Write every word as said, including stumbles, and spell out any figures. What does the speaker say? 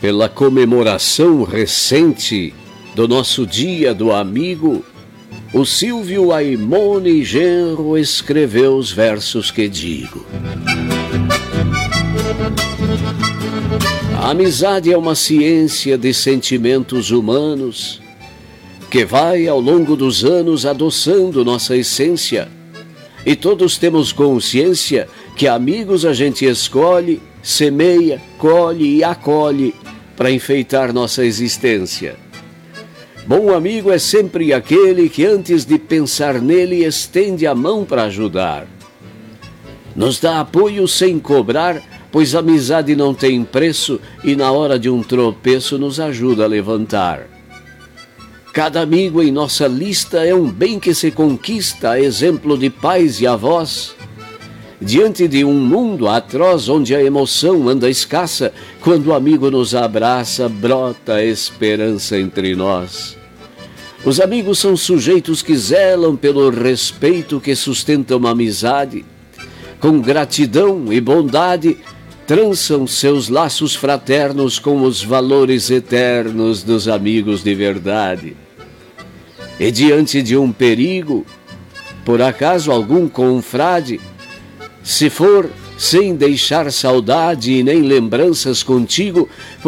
pela comemoração recente do nosso Dia do Amigo, o Silvio Aimone Genro escreveu os versos que digo. A amizade é uma ciência de sentimentos humanos que vai ao longo dos anos adoçando nossa essência, e todos temos consciência que amigos a gente escolhe, semeia, colhe e acolhe para enfeitar nossa existência. Bom amigo é sempre aquele que antes de pensar nele estende a mão para ajudar. Nos dá apoio sem cobrar, pois a amizade não tem preço e na hora de um tropeço nos ajuda a levantar. Cada amigo em nossa lista é um bem que se conquista, a exemplo de pais e avós. Diante de um mundo atroz onde a emoção anda escassa, quando o amigo nos abraça, brota a esperança entre nós. Os amigos são sujeitos que zelam pelo respeito que sustenta uma amizade. Com gratidão e bondade, trançam seus laços fraternos com os valores eternos dos amigos de verdade. E diante de um perigo, por acaso algum confrade, se for sem deixar saudade e nem lembranças contigo,